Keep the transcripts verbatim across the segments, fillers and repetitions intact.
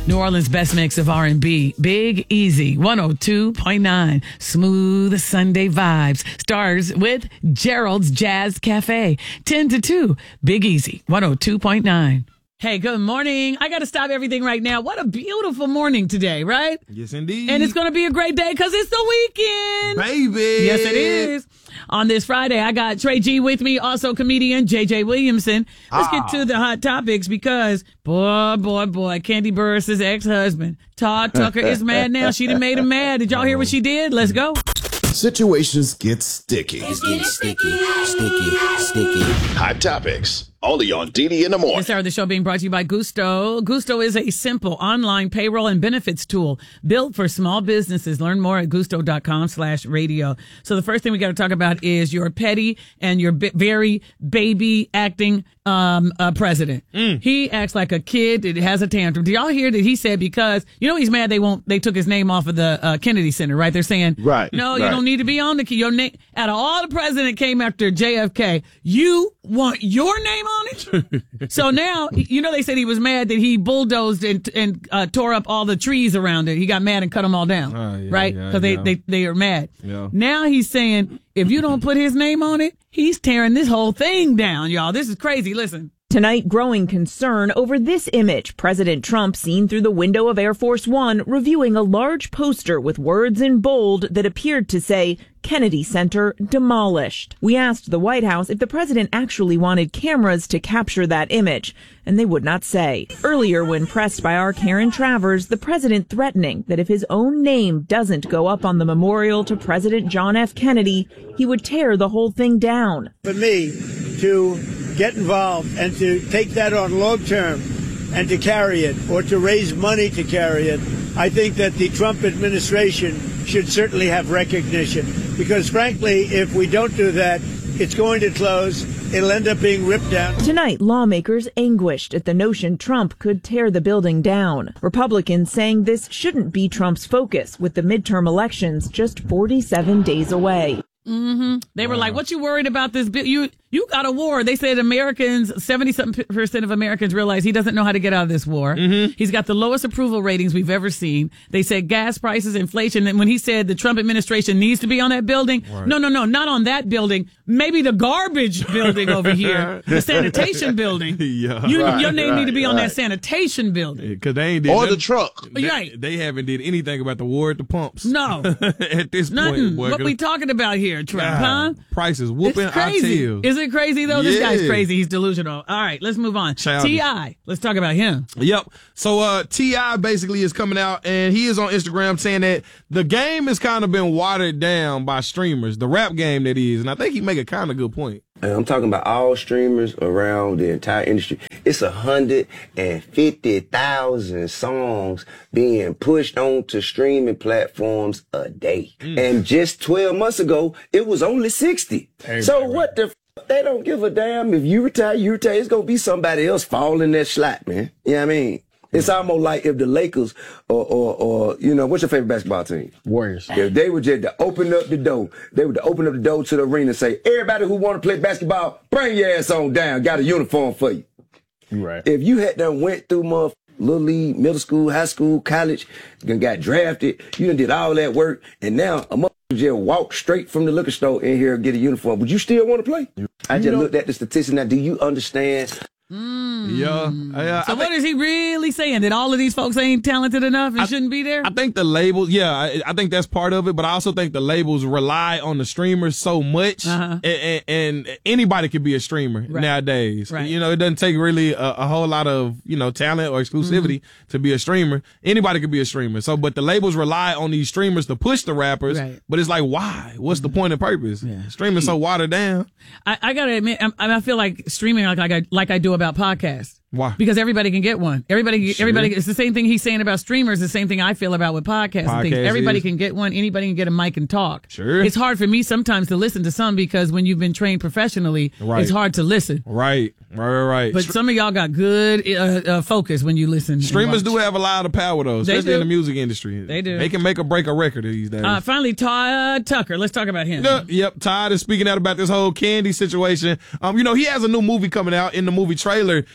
New Orleans' best mix of R and B. Big Easy, one oh two point nine. Smooth Sunday vibes. Stars with Gerald's Jazz Cafe. ten to two. Big Easy, one oh two point nine. Hey, good morning. I got to stop everything right now. What a beautiful morning today, right? Yes, indeed. And it's going to be a great day because it's the weekend. Baby. Yes, it is. On this Friday, I got Trey G with me, also comedian J J Williamson. Let's Ah. get to the hot topics because, boy, boy, boy, Candy Burris' ex-husband, Todd Tucker, is mad now. She done made him mad. Did y'all hear what she did? Let's go. Situations get sticky. It's getting sticky, sticky, sticky. Hot topics. Only on D D in the morning. This hour of the show being brought to you by Gusto. Gusto is a simple online payroll and benefits tool built for small businesses. Learn more at gusto.com slash radio. So the first thing we got to talk about is your petty and your b- very baby acting um uh, president. Mm. He acts like a kid that has a tantrum. Do y'all hear that he said because, you know, he's mad they won't, they took his name off of the uh, Kennedy Center, right? They're saying, Right, no, you right. don't need to be on the, your name. Out of all the president came after J F K, you want your name on it? So now, you know, they said he was mad that he bulldozed and, and uh, tore up all the trees around it. He got mad and cut them all down, Oh, yeah, right? yeah, Because they, yeah. they, they are mad. Yeah. Now he's saying, if you don't put his name on it, he's tearing this whole thing down, y'all. This is crazy. Listen. Tonight, growing concern over this image. President Trump seen through the window of Air Force One, reviewing a large poster with words in bold that appeared to say, Kennedy Center demolished. We asked the White House if the president actually wanted cameras to capture that image, and they would not say. Earlier, when pressed by our Karen Travers, the president threatening that if his own name doesn't go up on the memorial to President John F. Kennedy, he would tear the whole thing down. For me to get involved and to take that on long term and to carry it or to raise money to carry it, I think that the Trump administration should certainly have recognition. Because frankly, if we don't do that, it's going to close. It'll end up being ripped down. Tonight, lawmakers anguished at the notion Trump could tear the building down. Republicans saying this shouldn't be Trump's focus with the midterm elections just forty-seven days away. Mm-hmm. They were like, what you worried about this bill? You, you got a war. They said Americans, seventy-something percent of Americans realize he doesn't know how to get out of this war. Mm-hmm. He's got the lowest approval ratings we've ever seen. They said gas prices, inflation. And when he said the Trump administration needs to be on that building, right. no, no, no, not on that building. Maybe the garbage building over here, the sanitation building. Yeah. You, Right, your name right, need to be on right. that sanitation building. Because they ain't did Or nothing- the truck. They, Right. they haven't did anything about the war at the pumps. No. At this Nothing. point, boy, What we talking about here, Trump, huh? Prices whooping. It's crazy. I tell. Is it crazy though? This Yeah. guy's crazy. He's delusional. All right, let's move on. Childish. T I Let's talk about him. Yep. So uh T I basically is coming out and he is on Instagram saying that the game has kind of been watered down by streamers, the rap game that is, and I think he make a kind of good point. And I'm talking about all streamers around the entire industry. It's a hundred and fifty thousand songs being pushed onto streaming platforms a day. Mm. And just twelve months ago, it was only sixty. Hey, so man. What the f- they don't give a damn if you retire, you retire. It's going to be somebody else falling that slot, man. You know what I mean? It's almost like if the Lakers or, or, or, you know, what's your favorite basketball team? Warriors. If they were just to open up the door, they would to open up the door to the arena and say, everybody who want to play basketball, bring your ass on down. Got a uniform for you. Right. If you had done went through motherfucking little league, middle school, high school, college, and got drafted, you done did all that work, and now a motherfucker just walk straight from the liquor store in here and get a uniform, would you still want to play? I just looked at the statistics. Now, do you understand? Mm. Yeah. Uh, So I what think, is he really saying? That all of these folks ain't talented enough and I- shouldn't be there? I think the labels, yeah, I, I think that's part of it, but I also think the labels rely on the streamers so much, Uh-huh. and, and, and anybody could be a streamer Right. nowadays. Right. You know, it doesn't take really a, a whole lot of, you know, talent or exclusivity Mm-hmm. to be a streamer. Anybody could be a streamer. So, but the labels rely on these streamers to push the rappers, Right. but it's like, why? What's the point and purpose? Yeah. Streaming so watered down. I, I gotta admit, I, I feel like streaming like, like I like I do about podcasts. Why? Because everybody can get one. Everybody, Sure. everybody. It's the same thing he's saying about streamers. The same thing I feel about with podcasts and things. Podcast Everybody is- can get one. Anybody can get a mic and talk. Sure. It's hard for me sometimes to listen to some because when you've been trained professionally, Right. it's hard to listen. Right. Right, right, right. But some of y'all got good uh, uh, focus when you listen. and Streamers watch. do have a lot of power, though, They especially do. in the music industry. They do. They can make or break a record these days. Uh, finally, Todd Tucker. Let's talk about him. Yeah, yep, Todd is speaking out about this whole Candy situation. Um, you know, he has a new movie coming out. In the movie trailer, he was talking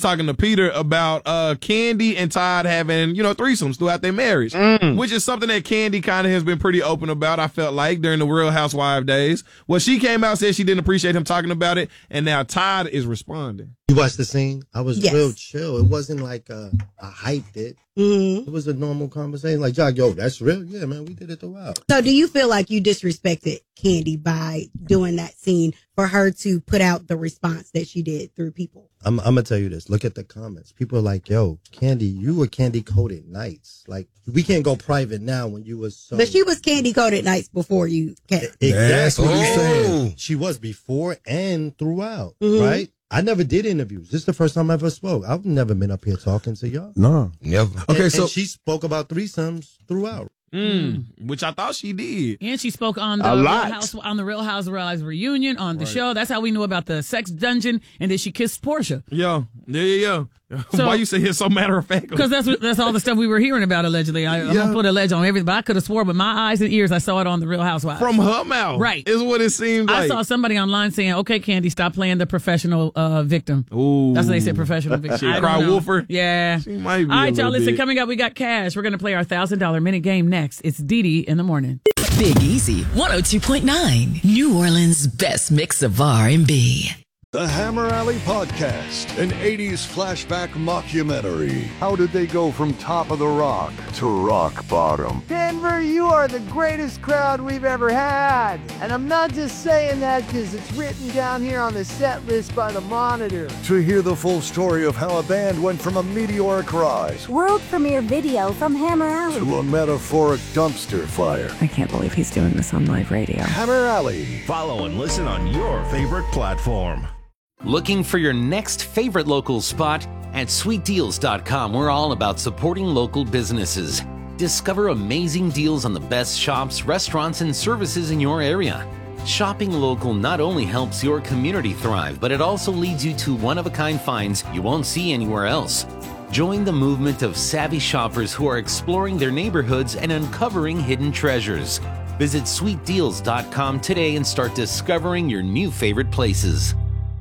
talking to Peter about uh, Kandi and Todd having, you know, threesomes throughout their marriage, mm. which is something that Kandi kind of has been pretty open about, I felt like, during the Real Housewives days. Well, she came out and said she didn't appreciate him talking about it, and now Todd is responding. You watched the scene? I was yes. real chill. It wasn't like uh, I hyped it. Mm-hmm. It was a normal conversation. Like, Jock, yo, that's real? Yeah, man, we did it throughout. So do you feel like you disrespected Kandi by doing that scene for her to put out the response that she did through people? I'm, I'm going to tell you this. Look at the comments. People are like, yo, Kandi, you were candy-coated nights. Like, we can't go private now when you was so... But she was candy-coated nights before you came. Exactly. That's what you're saying. She was before and throughout, mm-hmm. right? I never did interviews. This is the first time I ever spoke. I've never been up here talking to y'all. No, never. Okay, and, so and she spoke about threesomes throughout. Mm, which I thought she did. And she spoke on the A Real lot. House on the Real Housewives reunion on the Right. show. That's how we knew about the sex dungeon, and then she kissed Portia. Yeah, yeah, yeah, yeah. So- Why you say it so matter of fact? Because that's what, that's all the stuff we were hearing about allegedly. I, I'm Yeah. gonna put a ledge on everything, but I could have swore with my eyes and ears I saw it on the Real Housewives. From her mouth, Right. is what it seemed I like. saw somebody online saying, "Okay, Kandi, stop playing the professional uh, victim." Ooh, That's what they said, professional victim. She I don't cry know. wolfer? Yeah. She might be All a right, y'all. little Listen, bit. coming up, we got cash. We're gonna play our thousand dollar minute game next. It's Dee Dee in the morning. Big Easy, one oh two point nine, New Orleans' best mix of R and B. The Hammer Alley Podcast, an eighties flashback mockumentary. How did they go from top of the rock to rock bottom? Denver, you are the greatest crowd we've ever had. And I'm not just saying that because it's written down here on the set list by the Monitor. To hear the full story of how a band went from a meteoric rise World premiere video from Hammer Alley to a metaphoric dumpster fire. I can't believe he's doing this on live radio. Hammer Alley. Follow and listen on your favorite platform. Looking for your next favorite local spot? At sweet deals dot com, we're all about supporting local businesses. Discover amazing deals on the best shops, restaurants, and services in your area. Shopping local not only helps your community thrive, but it also leads you to one-of-a-kind finds you won't see anywhere else. Join the movement of savvy shoppers who are exploring their neighborhoods and uncovering hidden treasures. Visit sweet deals dot com today and start discovering your new favorite places.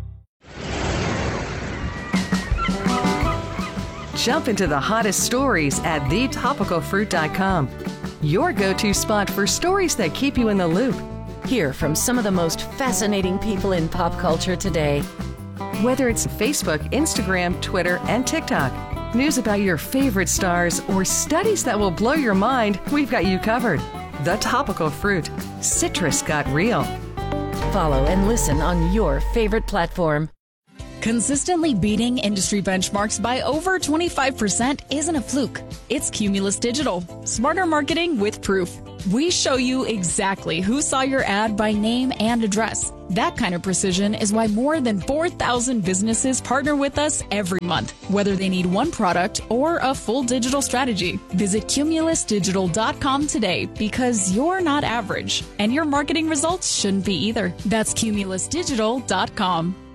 Jump into the hottest stories at the topical fruit dot com. Your go-to spot for stories that keep you in the loop. Hear from some of the most fascinating people in pop culture today. Whether it's Facebook, Instagram, Twitter, and TikTok, news about your favorite stars, or studies that will blow your mind, we've got you covered. The Topical Fruit. Citrus got real. Follow and listen on your favorite platform. Consistently beating industry benchmarks by over twenty-five percent isn't a fluke. It's Cumulus Digital. Smarter marketing with proof. We show you exactly who saw your ad by name and address. That kind of precision is why more than four thousand businesses partner with us every month, whether they need one product or a full digital strategy. Visit cumulus digital dot com today because you're not average, and your marketing results shouldn't be either. That's cumulus digital dot com.